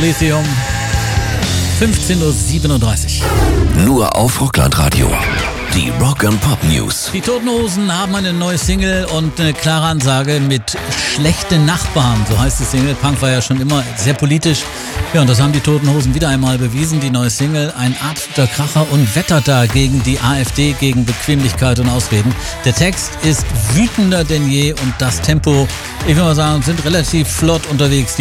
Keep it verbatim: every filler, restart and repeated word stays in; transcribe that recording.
Lithium. fünfzehn Uhr siebenunddreißig. Nur auf Rockland-Radio. Die Rock and Pop News. Die Toten Hosen haben eine neue Single und eine klare Ansage mit schlechte Nachbarn, so heißt die Single. Punk war ja schon immer sehr politisch. Ja, und das haben die Toten Hosen wieder einmal bewiesen. Die neue Single, ein absoluter Kracher und wettert da gegen die AfD, gegen Bequemlichkeit und Ausreden. Der Text ist wütender denn je und das Tempo, ich will mal sagen, sind relativ flott unterwegs. Die